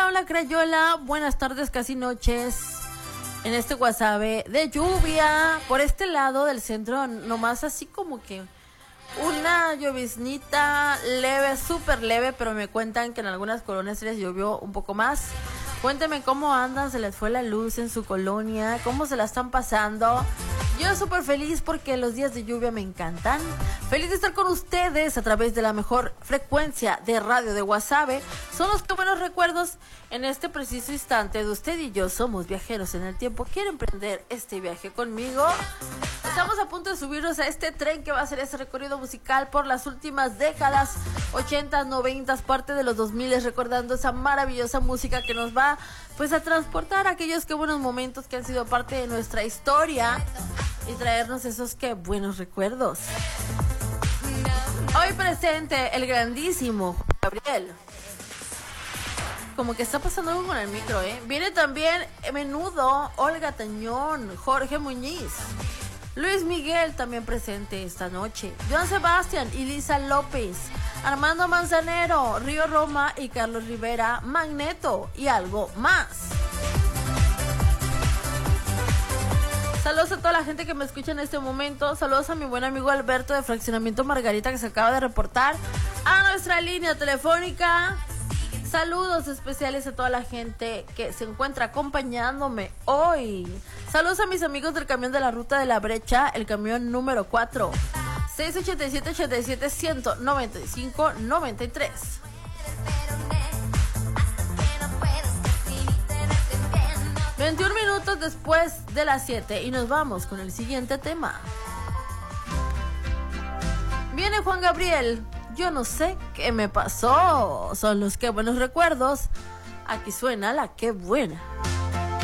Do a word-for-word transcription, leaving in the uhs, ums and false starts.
Hola, hola Crayola, buenas tardes, casi noches. En este Guasave de lluvia, por este lado del centro, nomás así como que una lloviznita leve, súper leve, pero me cuentan que en algunas colonias se les llovió un poco más. Cuéntenme cómo andan, se les fue la luz en su colonia, cómo se la están pasando. Yo súper feliz porque los días de lluvia me encantan. Feliz de estar con ustedes a través de la mejor frecuencia de radio de Guasave. Son los que buenos recuerdos en este preciso instante de usted y yo. Somos viajeros en el tiempo. ¿Quieren emprender este viaje conmigo? Estamos a punto de subirnos a este tren que va a ser ese recorrido musical por las últimas décadas, ochentas, noventas, parte de los dos miles, recordando esa maravillosa música que nos va pues a transportar a aquellos que buenos momentos que han sido parte de nuestra historia y traernos esos que buenos recuerdos. Hoy presente el grandísimo Juan Gabriel. Como que está pasando algo con el micro, ¿eh? Viene también Menudo, Olga Tañón, Jorge Muñiz, Luis Miguel también presente esta noche, Joan Sebastián y Lisa López, Armando Manzanero, Río Roma y Carlos Rivera, Magneto y algo más. Saludos a toda la gente que me escucha en este momento. Saludos a mi buen amigo Alberto de Fraccionamiento Margarita, que se acaba de reportar a nuestra línea telefónica. Saludos especiales a toda la gente que se encuentra acompañándome hoy. Saludos a mis amigos del camión de la Ruta de la Brecha, el camión número cuatro, seis ocho siete, ocho siete, uno nueve cinco, nueve tres. veintiún minutos después de las siete y nos vamos con el siguiente tema. Viene Juan Gabriel. Yo no sé qué me pasó. Son los que buenos recuerdos. Aquí suena la que buena.